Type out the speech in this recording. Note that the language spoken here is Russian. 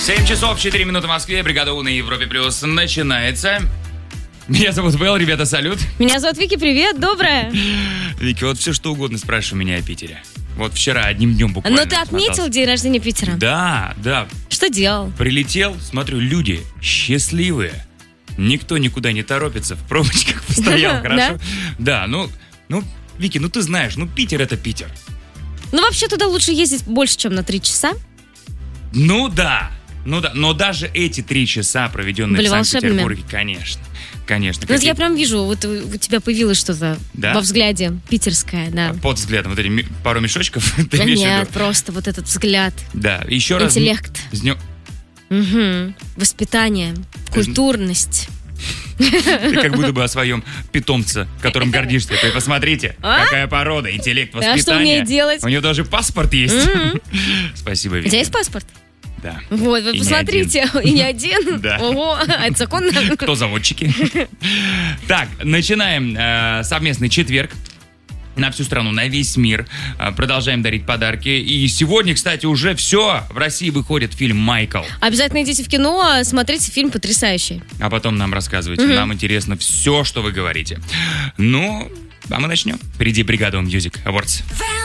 7 часов 4 минуты в Москве. Бригада У на Европе Плюс начинается. Меня зовут Вэл, ребята, салют. Меня зовут Вики, привет, доброе. Вики, вот все что угодно спрашивай меня о Питере. Вот вчера одним днем буквально. Но ты отметил день рождения Питера? Да. Что делал? Прилетел, смотрю, люди счастливые. Никто никуда не торопится, в пробочках постоял, хорошо? Да, ну, Вики, ты знаешь, Питер это Питер. Вообще туда лучше ездить больше, чем на 3 часа. Ну да, но даже эти 3 часа, проведенные были в Санкт-Петербурге, конечно. Я прям вижу, вот у тебя появилось что-то во взгляде питерское, да. Под взглядом, вот эти пару мешочков, ты да имеешь в нет, виду? просто вот этот взгляд. Да, еще раз. Интеллект. Воспитание, культурность. Ты как будто бы о своем питомце, которым гордишься. Ты посмотрите, какая порода, интеллект, воспитание. А что мне делать? У нее даже паспорт есть. Спасибо, Вика. У тебя есть паспорт? Да. Вот, вы посмотрите, и не один. Да. Ого, это законно? Кто заводчики? Так, начинаем совместный четверг. На всю страну, на весь мир. Продолжаем дарить подарки. И сегодня, кстати, уже все. В России выходит фильм «Майкл». Обязательно идите в кино, смотрите фильм потрясающий. А потом нам рассказывайте. Нам интересно все, что вы говорите. А мы начнем. Впереди «Бригада Music Awards».